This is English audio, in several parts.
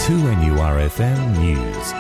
2NURFM News.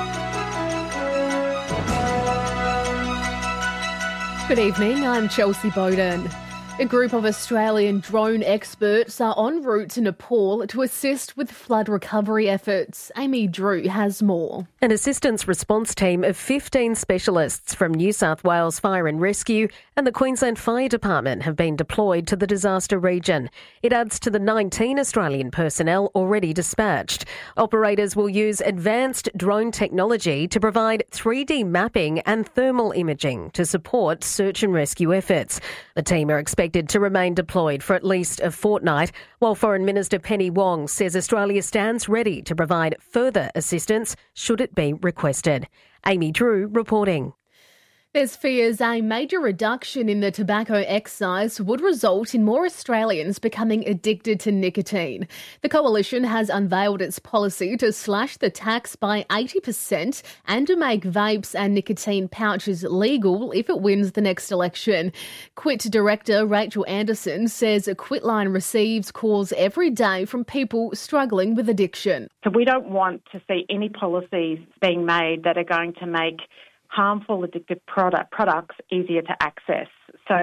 Good evening, I'm Chelsea Bowden. A group of Australian drone experts are en route to Nepal to assist with flood recovery efforts. Amy Drew has more. An assistance response team of 15 specialists from New South Wales Fire and Rescue and the Queensland Fire Department have been deployed to the disaster region. It adds to the 19 Australian personnel already dispatched. Operators will use advanced drone technology to provide 3D mapping and thermal imaging to support search and rescue efforts. The team are expected to remain deployed for at least a fortnight, while Foreign Minister Penny Wong says Australia stands ready to provide further assistance should it be requested. Amy Drew reporting. There's fears a major reduction in the tobacco excise would result in more Australians becoming addicted to nicotine. The Coalition has unveiled its policy to slash the tax by 80% and to make vapes and nicotine pouches legal if it wins the next election. Quit director Rachel Anderson says Quitline receives calls every day from people struggling with addiction. So we don't want to see any policies being made that are going to make harmful addictive products easier to access. So,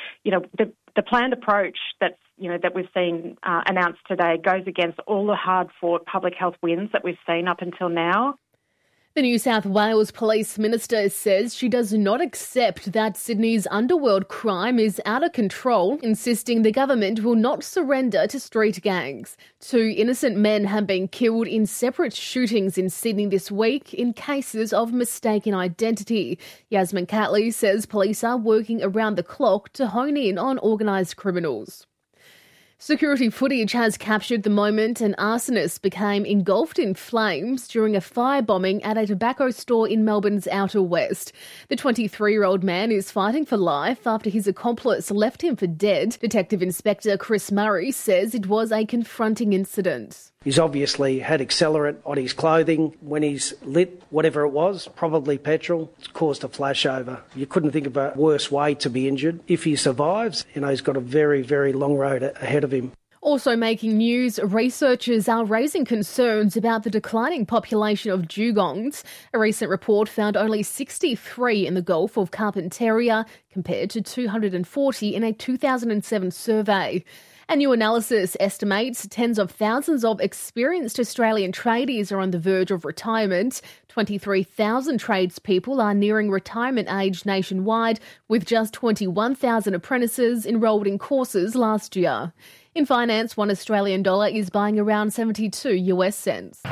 the planned approach that we've seen announced today goes against all the hard-fought public health wins that we've seen up until now. The New South Wales Police Minister says she does not accept that Sydney's underworld crime is out of control, insisting the government will not surrender to street gangs. 2 innocent men have been killed in separate shootings in Sydney this week in cases of mistaken identity. Yasmin Catley says police are working around the clock to hone in on organised criminals. Security footage has captured the moment an arsonist became engulfed in flames during a firebombing at a tobacco store in Melbourne's Outer West. The 23-year-old man is fighting for life after his accomplice left him for dead. Detective Inspector Chris Murray says it was a confronting incident. He's obviously had accelerant on his clothing when he's lit whatever it was, probably petrol. It's caused a flashover. You couldn't think of a worse way to be injured. If he survives, he's got a very, very long road ahead of him. Also making news, researchers are raising concerns about the declining population of dugongs. A recent report found only 63 in the Gulf of Carpentaria compared to 240 in a 2007 survey. A new analysis estimates tens of thousands of experienced Australian tradies are on the verge of retirement. 23,000 tradespeople are nearing retirement age nationwide, with just 21,000 apprentices enrolled in courses last year. In finance, $1 Australian dollar is buying around 72 US cents.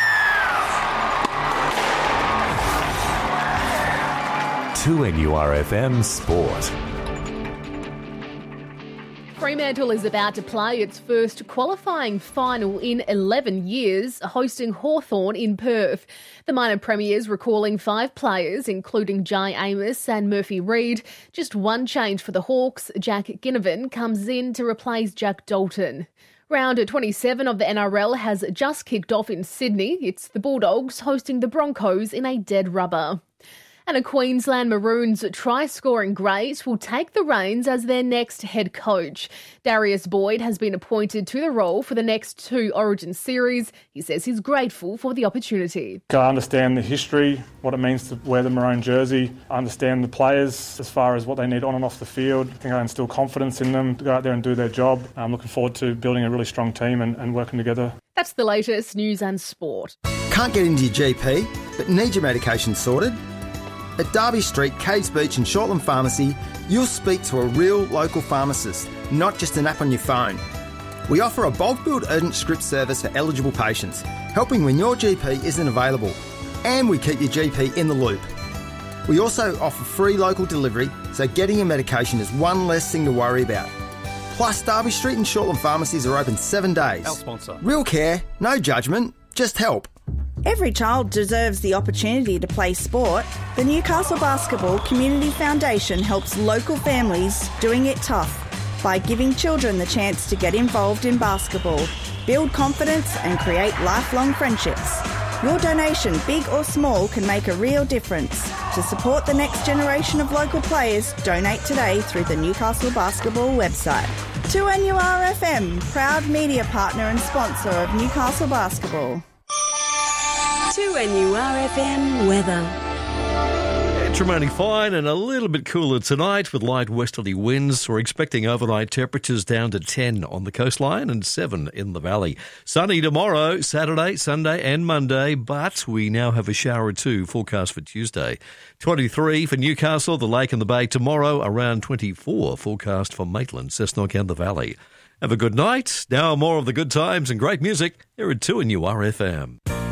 To NURFM Sport. Fremantle is about to play its first qualifying final in 11 years, hosting Hawthorn in Perth. The minor premiers recalling 5 players, including Jai Amos and Murphy Reid. Just one change for the Hawks. Jack Ginnivan comes in to replace Jack Dalton. Round 27 of the NRL has just kicked off in Sydney. It's the Bulldogs hosting the Broncos in a dead rubber. And a Queensland Maroons try-scoring great will take the reins as their next head coach. Darius Boyd has been appointed to the role for the next 2 Origin series. He says he's grateful for the opportunity. I understand the history, what it means to wear the maroon jersey. I understand the players as far as what they need on and off the field. I think I instill confidence in them to go out there and do their job. I'm looking forward to building a really strong team and working together. That's the latest news and sport. Can't get into your GP, but need your medication sorted? At Derby Street, Caves Beach and Shortland Pharmacy, you'll speak to a real local pharmacist, not just an app on your phone. We offer a bulk billed urgent script service for eligible patients, helping when your GP isn't available. And we keep your GP in the loop. We also offer free local delivery, so getting your medication is one less thing to worry about. Plus, Derby Street and Shortland Pharmacies are open 7 days. Our sponsor. Real care, no judgment, just help. Every child deserves the opportunity to play sport. The Newcastle Basketball Community Foundation helps local families doing it tough by giving children the chance to get involved in basketball, build confidence and create lifelong friendships. Your donation, big or small, can make a real difference. To support the next generation of local players, donate today through the Newcastle Basketball website. 2NURFM, proud media partner and sponsor of Newcastle Basketball. 2NURFM weather. It's remaining fine and a little bit cooler tonight with light westerly winds. We're expecting overnight temperatures down to 10 on the coastline and 7 in the valley. Sunny tomorrow, Saturday, Sunday and Monday, but we now have a shower or two forecast for Tuesday. 23 for Newcastle, the Lake and the Bay tomorrow, around 24 forecast for Maitland, Cessnock and the Valley. Have a good night. Now more of the good times and great music here at 2NURFM.